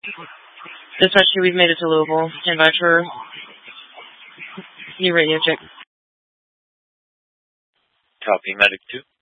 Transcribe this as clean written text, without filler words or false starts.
Dispatch 2, we've made it to Louisville. Stand by for new radio check. Copy, Medic 2.